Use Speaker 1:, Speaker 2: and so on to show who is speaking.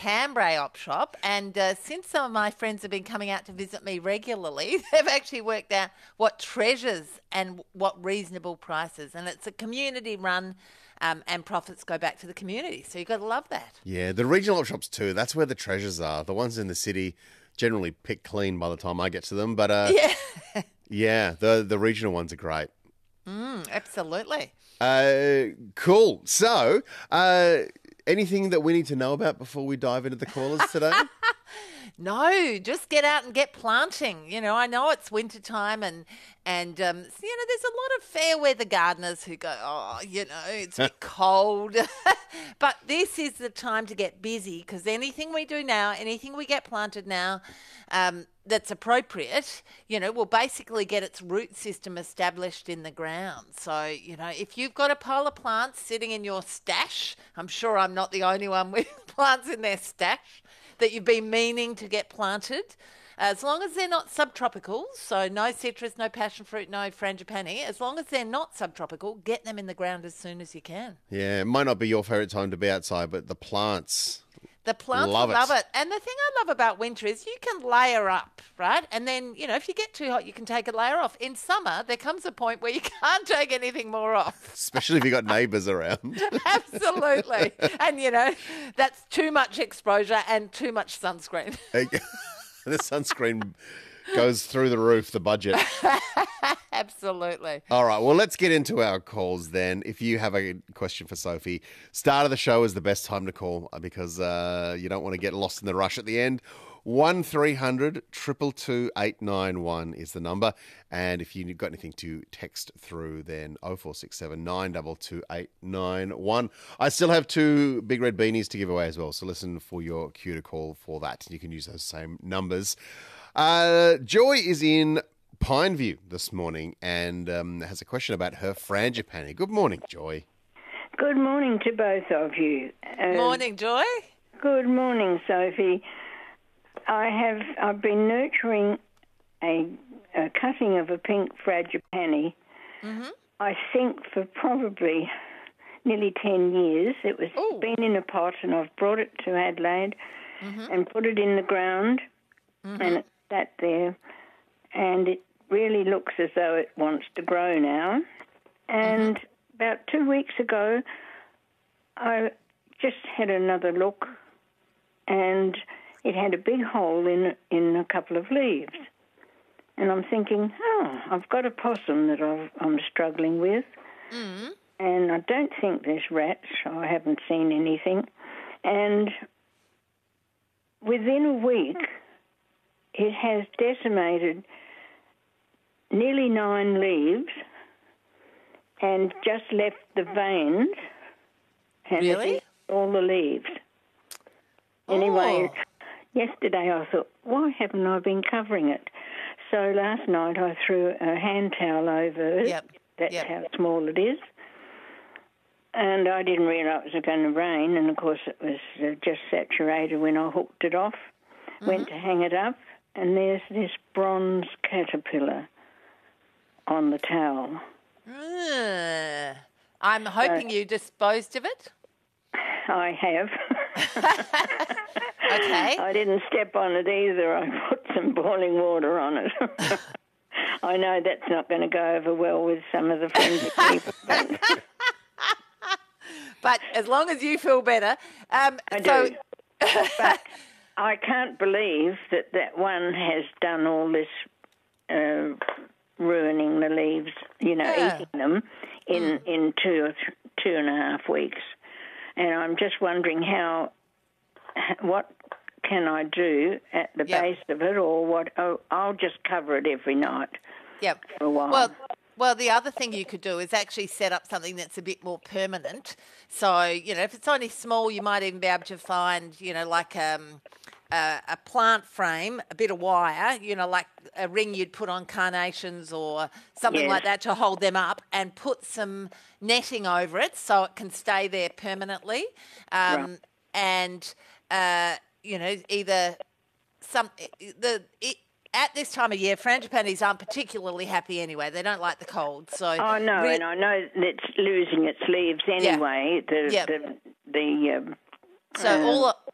Speaker 1: Cambrai op shop, and since some of my friends have been coming out to visit me regularly, they've actually worked out what treasures and what reasonable prices. And it's a community run, and profits go back to the community. So you've got to love that.
Speaker 2: Yeah, the regional op shops too. That's where the treasures are. The ones in the city generally pick clean by the time I get to them. But yeah, the regional ones are great.
Speaker 1: Absolutely.
Speaker 2: Cool. So, anything that we need to know about before we dive into the callers today?
Speaker 1: No, just get out and get planting. I know it's winter time and there's a lot of fair weather gardeners who go, it's a bit cold. But this is the time to get busy, because anything we do now, anything we get planted now that's appropriate, will basically get its root system established in the ground. So, if you've got a pile of plants sitting in your stash, I'm sure I'm not the only one with plants in their stash that you've been meaning to get planted, as long as they're not subtropical, so no citrus, no passion fruit, no frangipani, as long as they're not subtropical, get them in the ground as soon as you can.
Speaker 2: Yeah, it might not be your favourite time to be outside, but the plants...
Speaker 1: The plants love it. And the thing I love about winter is you can layer up, right? And then, if you get too hot, you can take a layer off. In summer, there comes a point where you can't take anything more off.
Speaker 2: Especially if you've got neighbours around.
Speaker 1: Absolutely. And, that's too much exposure and too much sunscreen.
Speaker 2: The sunscreen goes through the roof, the budget.
Speaker 1: Absolutely.
Speaker 2: All right, well, let's get into our calls then. If you have a question for Sophie, start of the show is the best time to call, because you don't want to get lost in the rush at the end. 1300 222 891 is the number. And if you've got anything to text through, then 0467 922 891. I still have 2 Big Red Beanies to give away as well, so listen for your cue to call for that. You can use those same numbers. Joy is in Pineview this morning and has a question about her frangipani. Good morning, Joy.
Speaker 3: Good morning to both of you.
Speaker 1: Morning, Joy.
Speaker 3: Good morning, Sophie. I've been nurturing a cutting of a pink frangipani.
Speaker 1: Mm-hmm.
Speaker 3: I think for probably nearly 10 years. It was been in a pot, and I've brought it to Adelaide and put it in the ground, and it sat there, and it really looks as though it wants to grow now. And about 2 weeks ago, I just had another look, and it had a big hole in a couple of leaves. And I'm thinking, I've got a possum that I'm struggling with, and I don't think there's rats. I haven't seen anything. And within a week, it has decimated nearly 9 leaves and just left the veins and
Speaker 1: Really?
Speaker 3: all the leaves. Anyway, yesterday I thought, why haven't I been covering it? So last night I threw a hand towel over it. That's how small it is. And I didn't realise it was going to rain, and of course it was just saturated when I hooked it off. Went to hang it up, and there's this bronze caterpillar on the towel.
Speaker 1: I'm hoping you disposed of it.
Speaker 3: I have.
Speaker 1: Okay.
Speaker 3: I didn't step on it either. I put some boiling water on it. I know that's not going to go over well with some of the friends people.
Speaker 1: But as long as you feel better.
Speaker 3: I do. But I can't believe that one has done all this ruining the leaves, eating them in 2.5 weeks. And I'm just wondering what can I do at the base of it, or what? I'll just cover it every night for a while.
Speaker 1: Well, the other thing you could do is actually set up something that's a bit more permanent. So, if it's only small, you might even be able to find, like a plant frame, a bit of wire, like a ring you'd put on carnations or something like that to hold them up, and put some netting over it so it can stay there permanently.
Speaker 3: Right.
Speaker 1: And, either at this time of year, frangipanis aren't particularly happy anyway. They don't like the cold. So
Speaker 3: I know, and I know it's losing its leaves anyway.
Speaker 1: So